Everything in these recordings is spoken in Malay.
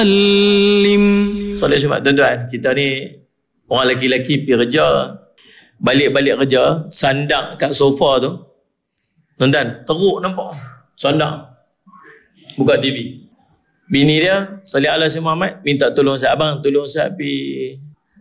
Solat Jumaat, tuan-tuan, kita ni orang lelaki-lelaki pergi kerja, balik-balik kerja, sandang kat sofa tu, tuan-tuan, teruk nampak, sandang, buka TV. Bini dia, Salih ala si Muhammad, minta tolong Ustaz, abang, tolong Ustaz pergi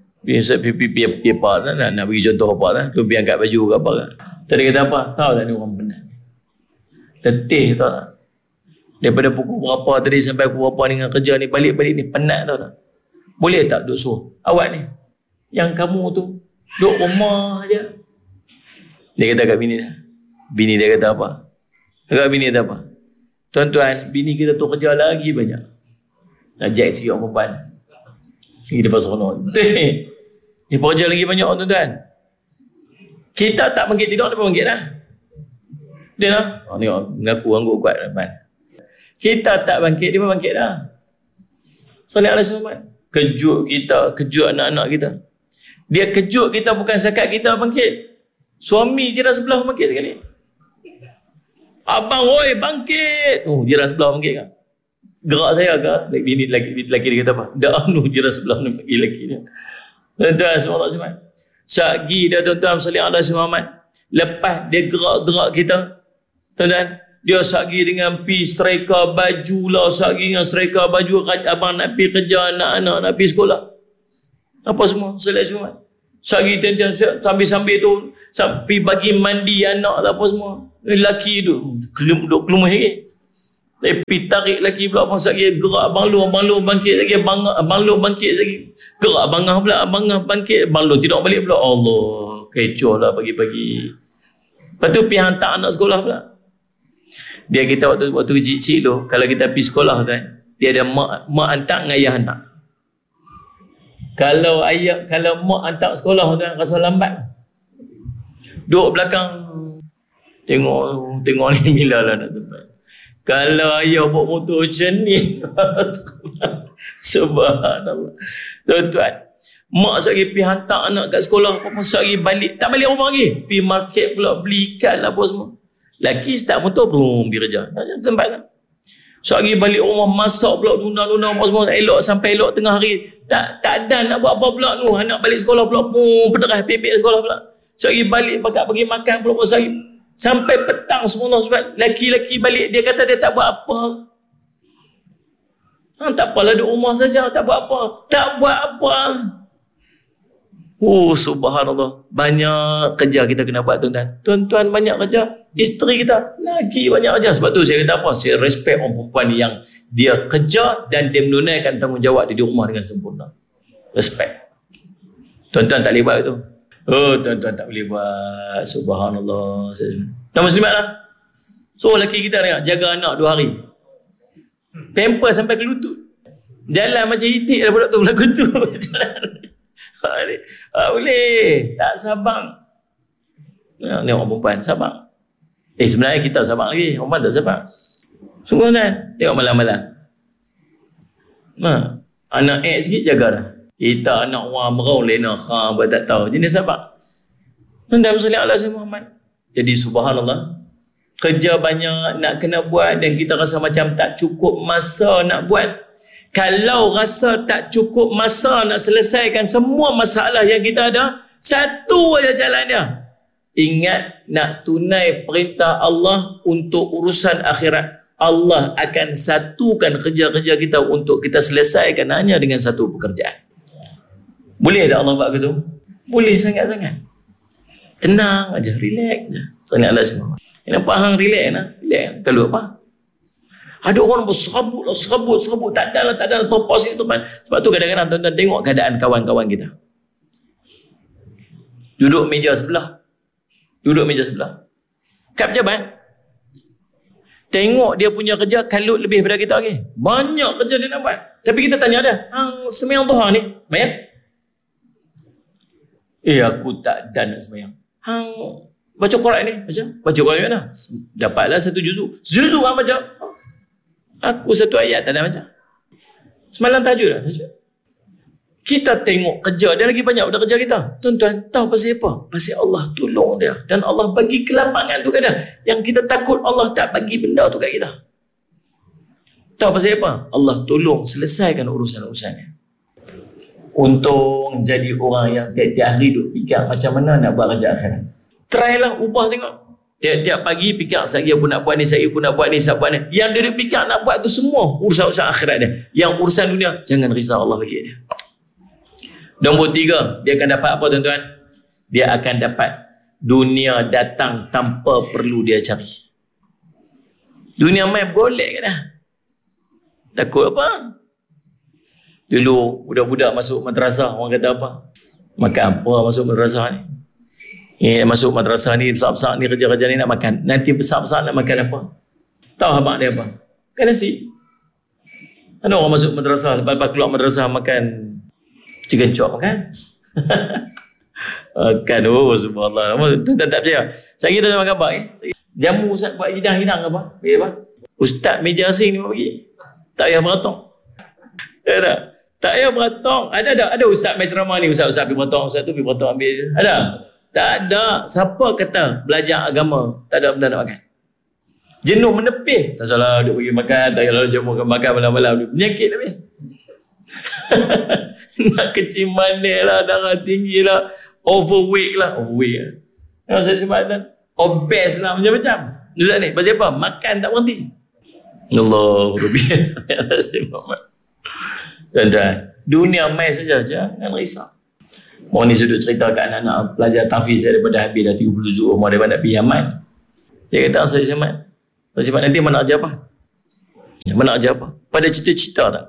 apa, nak bagi contoh apa lah, tu pergi angkat baju ke apa kan. Tadi kata apa? Tahu tak ni orang penat. Letih tahu tak? Daripada pukul berapa tadi sampai pukul berapa dengan kerja ni, balik-balik ni penat tahu tak? Boleh tak duk suruh awak ni, yang kamu tu duk rumah je. Dia kata kat bini dia. Bini dia kata apa? Kat bini dia kata apa? Tuan-tuan, bini kita tu kerja lagi banyak. Ajak sikit orang perempuan. Sini depan seronok. Dia kerja lagi banyak tuan-tuan. Kita tak bangkit tidur, dia pun bangkit dah. Dia lah. Tengok, mengaku angguk kuat depan. Kita tak bangkit, dia pun bangkit dah. Salih alaihi wasallam. Kejut kita, kejut anak-anak kita. Dia kejut kita bukan sekat kita bangkit. Suami jiran sebelah bangkit sekali. Abang, oi, bangkit. Oh, jiran sebelah bangkit kan? Gerak saya ke? Bini lelaki dia kata apa? Dah jiran sebelah ni bagi lelaki dia. Tuan-tuan, semua. Syagi dia tuan-tuan, Salih alaihi wasallam. Lepas dia gerak-gerak kita, tuan-tuan, dia sagi dengan pi striker baju lah, sagi dengan striker baju, abang nak pergi kerja, anak-anak nak pergi sekolah. Apa semua? Salih semua. Sagi tuan-tuan, sambil-sambil tu, sampai bagi mandi anak lah apa semua. Lelaki tu, kelumah lagi. Tapi tarik lelaki pula, abang sagi gerak, abang lu bangkit lagi, abang lu bangkit lagi. Gerak abangah pula, abangah bangkit, abang lu tidak balik pula. Allah, kecoh lah pagi-pagi. Lepas tu pergi hantar anak sekolah pula. Dia kita waktu kecil-kecil tu, kalau kita pergi sekolah kan, dia ada mak hantar dengan ayah hantar. Kalau mak hantar sekolah tu rasa lambat. Duduk belakang, tengok ni bila lah nak sampai. Kalau ayah bawa motor macam ni, subhanallah. Tuan-tuan, mak sekali pergi hantar anak kat sekolah, apa sekali balik, tak balik rumah lagi. Pergi market pula, beli ikan lah apa semua. Laki start motor, belum pergi kerja. Tempat kan. Sekali balik rumah, masak pula, nuna-nuna apa semua, elok sampai elok tengah hari. Tak ada nak buat apa pula tu. Anak balik sekolah pula, pederah, pempek sekolah pula. Sekali balik, bakat pergi makan pula, sampai petang semua. Sebab laki-laki balik, dia kata dia tak buat apa. Tak apalah, duduk rumah saja, tak buat apa. Tak buat apa. Oh, subhanallah. Banyak kerja kita kena buat, tuan-tuan. Tuan-tuan banyak kerja. Isteri kita lagi banyak kerja. Sebab tu saya kata apa? Saya respect orang perempuan yang dia kerja dan dia menunaikan tanggungjawab di rumah dengan sempurna. Respect. Tuan-tuan tak boleh buat itu. Oh, tuan-tuan tak boleh buat. Subhanallah. Dah muslimat lah. So, lelaki kita tengok, jaga anak 2 hari. Pamper sampai ke lutut. Jalan macam itik daripada tu berlaku tu. Boleh. Tak sabar. Ni orang perempuan sabar. Sebenarnya kita sabar lagi. Perempuan tak sabar. Sungguh kan? Tengok malam-malam. Anak sikit jaga dah. Kita anak orang merau lena. Buat tak tahu. Jenis sabar. Dan Salih alaihi Muhammad. Jadi subhanallah. Kerja banyak nak kena buat dan kita rasa macam tak cukup masa nak buat. Kalau rasa tak cukup masa nak selesaikan semua masalah yang kita ada, satu aja jalan dia. Ingat, nak tunai perintah Allah untuk urusan akhirat. Allah akan satukan kerja-kerja kita untuk kita selesaikan hanya dengan satu pekerjaan. Boleh tak Allah buat begitu? Boleh sangat-sangat. Tenang aja, relax je. Salih alaihi wasallam. Nampak hang relax lah. Relax. Kalau apa? Ada orang serabut. Tak ada topos itu teman. Sebab tu kadang-kadang tuan-tuan tengok keadaan kawan-kawan kita. Duduk meja sebelah. Kat pejabat. Tengok dia punya kerja kalut lebih daripada kita lagi. Banyak kerja dia nak buat. Tapi kita tanya dia, hang sembahyang duha ni, bayar? Aku tak ada nak sembahyang. Hang baca Quran ni, baca Quran mana? Dapatlah 1 juzuk. Juzuk hang baca. Aku 1 ayat tak ada baca. Semalam tahajud lah. Kita tengok kerja dia lagi banyak daripada kerja kita. Tuan-tuan tahu pasal apa? Pasal Allah tolong dia. Dan Allah bagi kelapangan tu kadang. Yang kita takut Allah tak bagi benda tu kat kita. Tahu pasal apa? Allah tolong selesaikan urusan-urusannya. Untung jadi orang yang tiap-tiap hari duk fikir macam mana nak buat kerja akhirat. Try lah, ubah tengok. Tiap-tiap pagi fikir, saya pun nak buat ni, saya pun nak buat ni, saya buat ni. Yang dia fikir nak buat tu semua urusan-urusan akhirat dia. Yang urusan dunia, jangan risau, Allah bagi dia. Nombor 3, dia akan dapat apa tuan-tuan? Dia akan dapat dunia datang tanpa perlu dia cari. Dunia main boleh ke dah? Takut apa? Dulu budak-budak masuk madrasah, orang kata apa? Makan apa masuk madrasah ni? Masuk madrasah ni besar-besar ni, kerja-kerja ni nak makan. Nanti besar-besar nak makan apa? Tahu abang dia apa? Makan nasi. Ada orang masuk madrasah, lepas keluar madrasah makan chicken chop kan? Makan, oh subhanallah. Tuan tak percaya. Saya kira makan apa? Jamu Ustaz buat hidang-hidang apa? Bagi apa? Ustaz meja asing ni bagi. Tak payah beratong. Ada. Tak payah beratong. Ada ustaz main ceramah ni, ustaz pergi beratong, ustaz tu pergi beratong ambil je. Ada? Tak ada. Siapa kata belajar agama tak ada benda nak makan? Jenuh menepih. Tak salah duk pergi makan, tak payah jamu makan malam-malam. Penyakit tapi. Nak kecil manis lah, darah tinggi lah, overweight lah. Overweight lah. Ustaz Jumat obes lah, macam-macam. Ustaz ni, pasal apa? Makan tak berhenti. Allah Muhammad. Tuan-tuan, dunia mai saja, jangan risau. Orang ni sudut cerita kat anak-anak pelajar tahfiz daripada habis dah 30 juz umur daripada nak pergi Yaman. Dia kata, saya Syamad nanti mana kerja apa? Mana kerja apa? Pada cita-cita tak?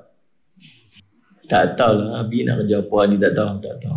Tak tahu lah, Abi nak kerja apa ni, tak tahu.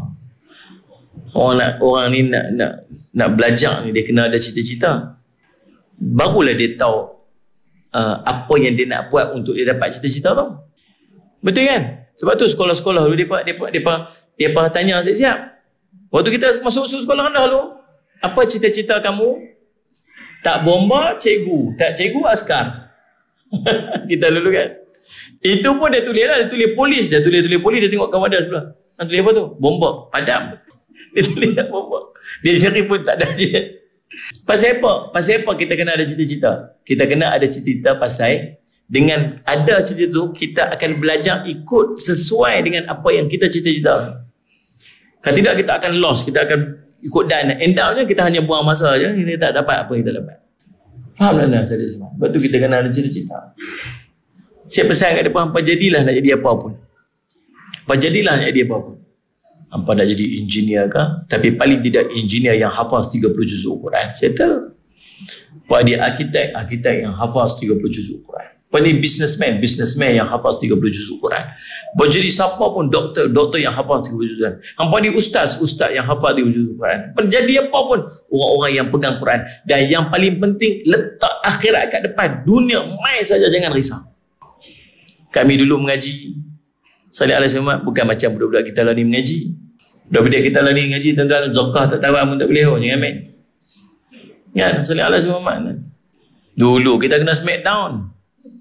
Orang ni nak belajar ni, dia kena ada cita-cita. Barulah dia tahu apa yang dia nak buat untuk dia dapat cita-cita tu. Betul kan? Sebab tu sekolah-sekolah dulu dia tanya siap-siap. Waktu kita masuk sekolah rendah dulu, apa cita-cita kamu? Tak bomba, cikgu. Tak cikgu, askar. Kita dulu kan. Itu pun dia tulis lah. Dia tulis polis. Dia tengok kawan dia sebelah. Dia tulis apa tu? Bomba. Padam. Dia tulis bomba. Dia sendiri pun tak ada je. Pasal apa kita kena ada cita-cita? Kita kena ada cita-cita pasal dengan ada cita-cita tu, kita akan belajar ikut sesuai dengan apa yang kita cita-cita. Kalau tidak, kita akan lost. Kita akan ikut dan endapnya kita hanya buang masa je. Kita tak dapat apa yang kita dapat. Faham tak saya semua? Sebab tu kita kena ada cita-cita. Saya pesan kat depan, hampa jadilah nak jadi apa pun. Hampa jadilah nak jadi apa pun. Hampa nak jadi engineer ke? Tapi paling tidak engineer yang hafaz 30 juz Al-Quran. Settle. Hampa dia arkitek yang hafaz 30 juz Al-Quran. Hampa ni businessman yang hafaz 30 juz Al-Quran. Hampa jadi siapa pun doktor yang hafaz 30 juz Al-Quran. Hampa ni ustaz yang hafaz 30 juz Al-Quran. Hampa jadi apa pun, orang-orang yang pegang Quran. Dan yang paling penting, letak akhirat kat depan. Dunia mai saja, jangan risau. Kami dulu mengaji, Salih Alaihi Wasallam, bukan macam budak-budak kita lah ni mengaji. Budak-budak kita lah ni mengaji, tuan-tuan, zakah tak tahu pun tak boleh, jangan ambil. Kan, Salih Alaihi Wasallam. Dulu kita kena smackdown.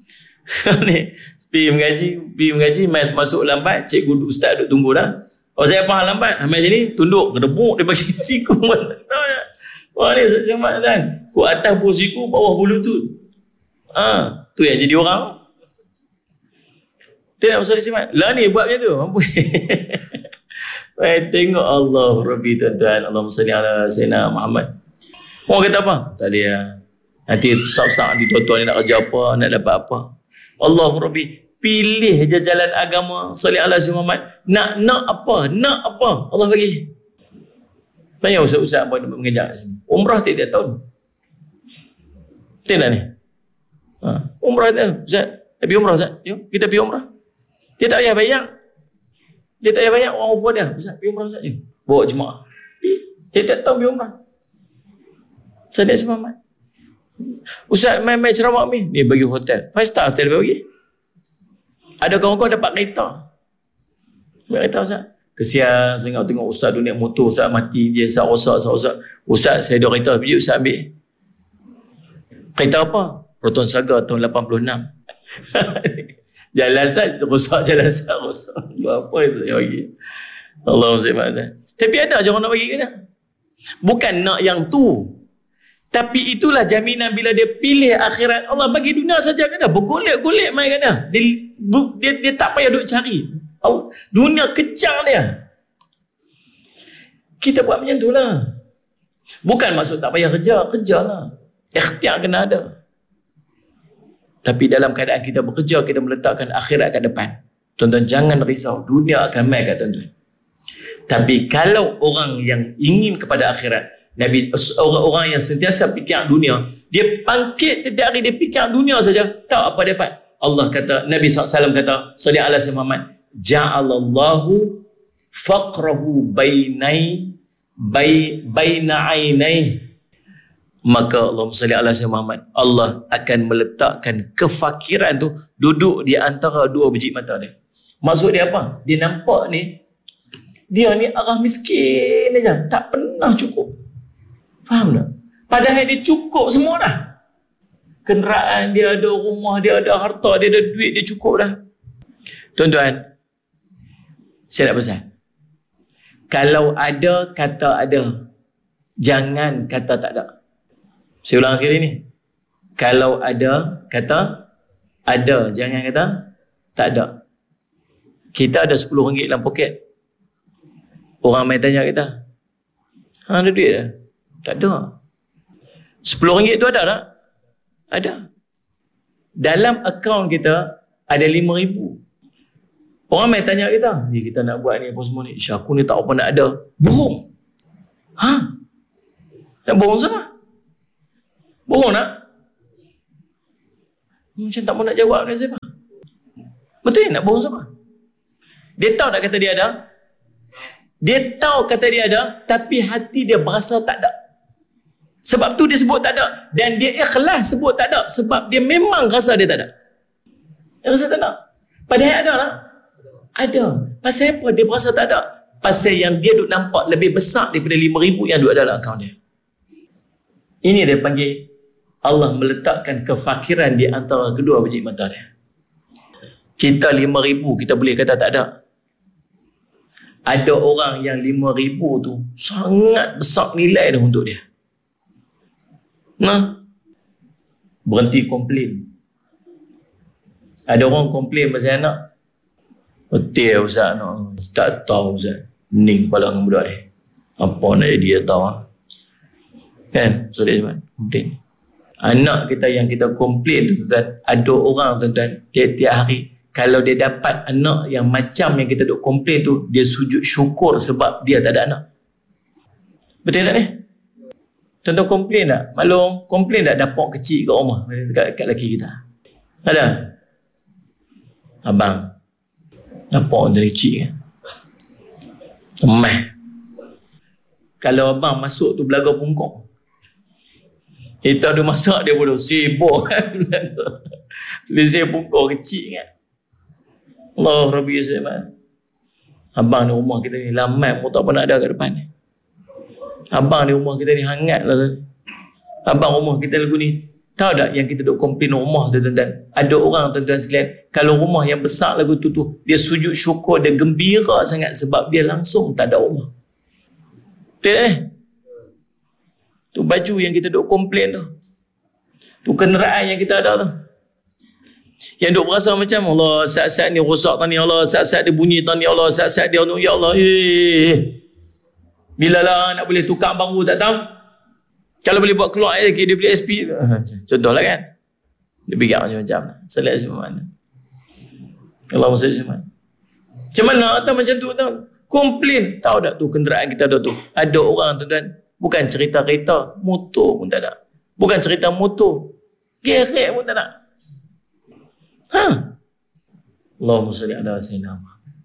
Ni, pergi mengaji, masuk lambat, cikgu ustaz duduk tunggu dah. Oh, saya faham lambat, ambil sini, tunduk, kedebuk, dia bagi siku. Wah ni, Ustaz Syamad kan, ku atas bulu siku, bawah bulu tu. Tu yang jadi orang. Dia nak masuk di Syamad. Lah ni buat macam tu. Mampu. Tengok Allah Rabbi tuan-tuan. Allahumma salli ala Sayyidina Muhammad. Orang kata apa? Tak boleh lah. Nanti sak-sak di tuan-tuan ni nak kerja apa, nak dapat apa. Allah Rabbi. Pilih je jalan agama. Salli ala Sayyidina Muhammad. Nak apa? Allah bagi. Tanya ustaz-ustaz apa dapat mengajar sini. Umrah tiap tahun. Tengok ni. Umrah tiap. Ustaz, pergi umrah Ustaz. Jom, kita pergi umrah. Dia tak payah bayar. Orang offer dia. Ustaz, pergi umrah Ustaz je. Bawa jemaah. Tiap tahun pergi umrah. Ustaz dia semangat. Ustaz main ceramah ni. Ni bagi hotel. 5 star hotel bagi. Ada kawan-kawan dapat kereta. Kereta Ustaz. Kesian saya tengok ustaz tu naik motor, ustaz mati je, rosak. Ustaz saya ada kereta, pergi ustaz ambil. Kereta apa? Proton Saga tahun 86. Jalan Sat rosak, rosak. Apa itu yang bagi? Allahumma salli. Tapi ada je orang nak bagi ke dah. Bukan nak yang tu. Tapi itulah jaminan bila dia pilih akhirat. Allah bagi dunia saja kan dah. Bergolek-golek main kan dah. Dia tak payah duk cari. Dunia kejar dia. Kita buat macam tu lah. Bukan maksud tak payah kerja. Kerjalah. Ikhtiar kena ada. Tapi dalam keadaan kita bekerja, kita meletakkan akhirat kat depan. Tuan-tuan jangan risau. Dunia akan main kat tuan-tuan. Tapi kalau orang yang ingin kepada akhirat, Nabi, orang yang sentiasa fikir dunia, dia bangkit setiap hari dia fikir dunia saja, tak apa dapat. Allah kata, Nabi SAW kata, sallallahu alaihi Muhammad, ja'alallahu faqrahu baina ainai. Maka Allahumma salli ala sayyidina Muhammad, Allah akan meletakkan kefakiran tu duduk di antara dua biji mata dia. Maksud dia apa? Dia nampak ni, dia ni arah miskin aja, tak pernah cukup. Faham tak? Padahal dia cukup semua dah. Kenderaan dia ada, rumah dia ada, harta dia ada, duit dia cukup dah. Tuan-tuan, saya nak pesan. Kalau ada, kata ada. Jangan kata tak ada. Saya ulang sekali ni. Kalau ada, kata ada. Jangan kata tak ada. Kita ada RM10 dalam poket. Orang main tanya kita, ada duit dah? Tak ada. RM10 tu ada tak? Ada. Dalam akaun kita ada RM5,000. Orang main tanya kita, ni kita nak buat ni apa semua ni. Aku ni tak apa nak ada. Bohong. Nak bohong sama? Bohong nak? Macam tak mau nak jawab dengan siapa? Betul nak bohong sama? Dia tahu tak kata dia ada? Dia tahu kata dia ada, tapi hati dia berasa tak ada. Sebab tu dia sebut tak ada. Dan dia ikhlas sebut tak ada. Sebab dia memang rasa dia tak ada. Dia rasa tak ada. Padahal ada lah. Ada. Pasal apa dia berasa tak ada? Pasal yang dia duk nampak lebih besar daripada RM5,000 yang duk ada dalam akaun dia. Ini dia panggil Allah meletakkan kefakiran di antara kedua biji mata dia. Kita RM5,000 kita boleh kata tak ada. Ada orang yang RM5,000 tu sangat besar nilai dah untuk dia. Berhenti komplain. Ada orang komplain pasal anak. Betul Ustaz anak. Tak tahu Ustaz. Pening kepala dengan budak ni. Apa nak jadi dia tahu. Kan? So dia cakap komplain. Anak kita yang kita komplain tu tuan-tuan. Ada orang tuan-tuan tiap-tiap hari, kalau dia dapat anak yang macam yang kita duk komplain tu, dia sujud syukur sebab dia tak ada anak. Betul tak ni? Tuan-tuan komplain tak? Maklum, komplain tak dapat kecil kat rumah kat lelaki kita? Ada? Abang, dapat dari kecil kan? Emah. Kalau abang masuk tu belaga pungkong. Kita ada masak dia bodoh, sibuk kan? Lezeh pungkong kecil kan? Allah Rabbi Yusman. Abang ni rumah kita ni lamai pun tak pernah ada kat depan ni. Abang ni rumah kita ni hangat lah. Abang rumah kita lagu ni. Tahu tak yang kita duk komplain rumah tu tuan-tuan? Ada orang tuan-tuan sekalian, kalau rumah yang besar lagu tu, dia sujud syukur, dia gembira sangat sebab dia langsung tak ada rumah. Betul tu baju yang kita duk komplain tu. Tu kenderaan yang kita ada tu. Yang duk berasa macam Allah, saat-saat ni rosak tani Allah, saat-saat dia bunyi tani Allah, saat-saat dia ya Allah. Bila lah nak boleh tukar baru tak tahu. Kalau boleh buat keluar lagi dia beli SP. Contohlah kan. Dia fikir macam-macam. Salat semua mana. Allahumma salli alaihi. Macam mana atau macam tu tahu? Komplain. Tahu tak tu kenderaan kita ada tu. Ada orang tuan-tuan, bukan cerita kereta, motor pun tak ada. Bukan cerita motor, gerek pun tak ada. Allahumma salli ala sayyidina.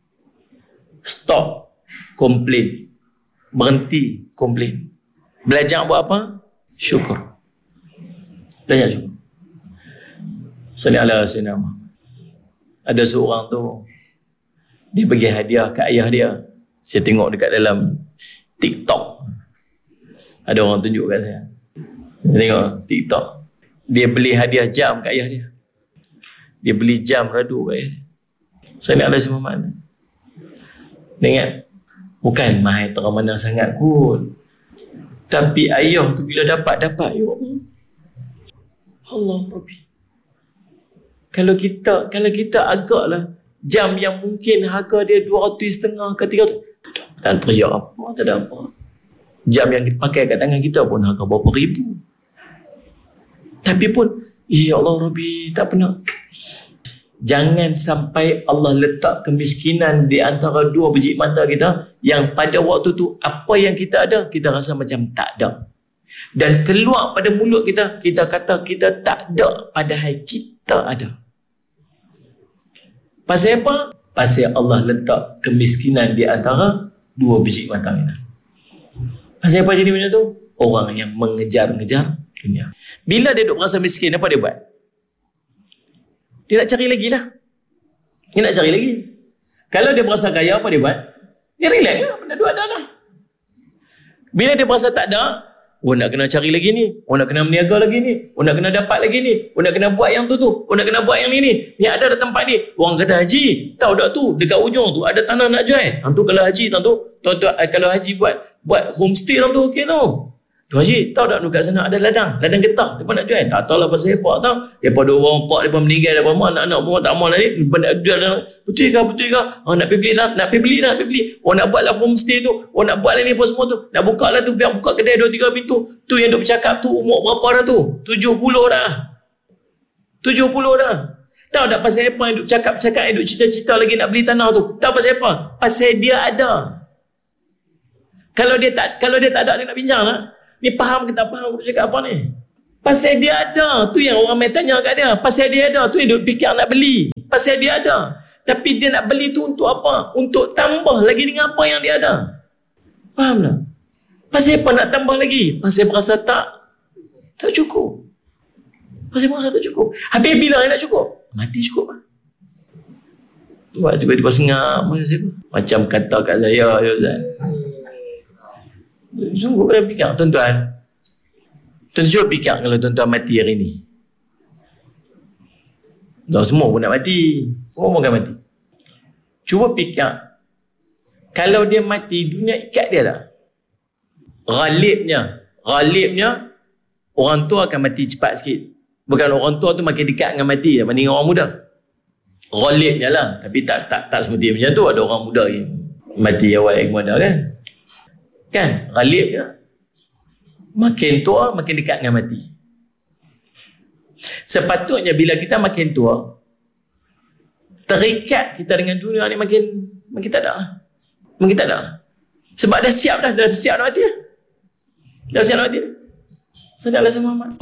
Stop komplain. Berhenti komplain. Belajar buat apa? Syukur. Tanya syukur. Salli ala sayyidina. Ada seorang tu, dia bagi hadiah kat ayah dia. Saya tengok dekat dalam TikTok. Ada orang tunjuk kat saya. Saya tengok TikTok. Dia beli hadiah jam kat ayah dia. Dia beli jam radu kat ayah dia. Salli ala sayyidina. Dia ingat, bukan mahal terang mana sangat kot. Tapi ayah tu bila dapat, ya Allah. Allah Rabbi. Kalau kita agaklah jam yang mungkin harga dia 250 ke 300, tak teriak apa, tak ada apa. Jam yang kita pakai kat tangan kita pun harga berapa ribu. Tapi pun, ya Allah Rabbi, tak pernah. Jangan sampai Allah letak kemiskinan di antara dua biji mata kita, yang pada waktu tu apa yang kita ada, kita rasa macam tak ada. Dan keluar pada mulut kita, kita kata kita tak ada, padahal kita ada. Pasal apa? Pasal Allah letak kemiskinan di antara dua biji mata kita. Pasal apa jadi macam tu? Orang yang mengejar-ngejar dunia. Bila dia duk rasa miskin, apa dia buat? Dia nak cari lagi lah. Dia nak cari lagi. Kalau dia berasa kaya, apa dia buat? Dia relax lah. Benda tu ada lah. Bila dia berasa tak ada, nak kena cari lagi ni. Nak kena meniaga lagi ni. Nak kena dapat lagi ni. Nak kena buat yang tu. Nak kena buat yang ni. Ni ada tempat ni. Orang kata haji. Tahu tak tu? Dekat ujung tu ada tanah nak jual. Tentu kalau haji, kalau haji buat homestay tu, okey tau. Tu haji, tahu tak dekat sana ada ladang getah, depa nak jual. Tak tahulah pasal apa tau. Depa dua orang pak, depa meninggal, depa mak anak-anak pun tak mau lah ni, depa nak jual. Betul ke? Nak pergi beli. Orang nak buatlah homestay tu, orang nak buatlah ni apa semua tu. Nak buka lah tu, biar buka kedai 2-3 pintu. Tu yang duk bercakap tu umur berapa dah tu? 70 dah. 70 dah. Tahu tak pasal apa yang duk cakap yang duk cita-cita lagi nak beli tanah tu? Tahu pasal apa? Pasal dia ada. Kalau dia tak ada, dia nak bincang lah. Ni faham ke tak faham aku cakap apa ni? Pasal dia ada. Tu yang orang main tanya kat dia. Pasal dia ada. Tu yang dia fikir nak beli. Pasal dia ada. Tapi dia nak beli tu untuk apa? Untuk tambah lagi dengan apa yang dia ada. Faham tak? Pasal apa nak tambah lagi? Pasal berasa tak cukup. Pasal berasa tak cukup. Habis bila nak cukup? Mati cukup lah. Buat tiba-tiba sengap. Macam kata kat saya, ya Ustaz. Sungguh kena fikir, tuan-tuan. Tuan-tuan cuba fikir kalau tuan-tuan mati hari ni. Dah semua pun nak mati. Semua pun akan mati. Cuba fikir, kalau dia mati, dunia ikat dia tak? Ghalibnya orang tua akan mati cepat sikit. Bukan orang tua tu makin dekat dengan mati dibanding orang muda. Ghalibnya lah. Tapi tak seperti macam tu. Ada orang muda yang mati awal yang mana kan? Kan? Ghalibnya makin tua makin dekat dengan mati. Sepatutnya bila kita makin tua, terikat kita dengan dunia ni makin tak ada. Makin tak ada. Sebab dah siap nak mati dah. Dah siap nak mati dah. Sadarlah semua.